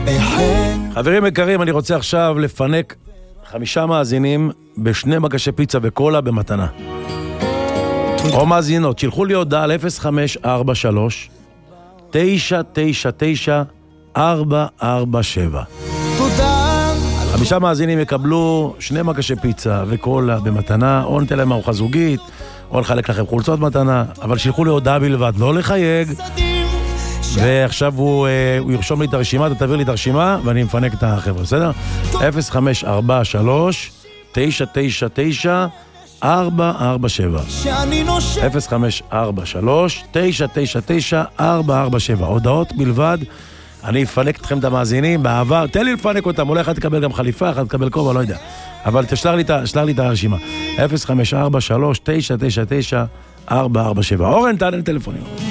חברים יקרים, אני רוצה עכשיו לפנק 5 מאזינים בשני מגשי פיצה וקולה במתנה. או מאזינות, שילחו לי הודעה על 0543 999 447. 5 מאזינים יקבלו 2 מגשי פיצה וקולה במתנה, או ניתן להם ארוחה זוגית, או לחלק לכם חולצות מתנה, אבל שילחו לי הודעה בלבד, לא לחייג. ועכשיו הוא ירשום לי את הרשימה, אתה תעביר לי את הרשימה, ואני מפנק את החבר'ה, בסדר? 0543 999 447. 0543 999 447. הודעות בלבד. אני אפנק אתכם את המאזינים בעבר, תן לי לפנק אותם, אולי אחד תקבל גם חליפה, אחד תקבל כובע, לא יודע. אבל תשלח לי את הרשימה. 0543 999 447. אורן, תענה לטלפונים.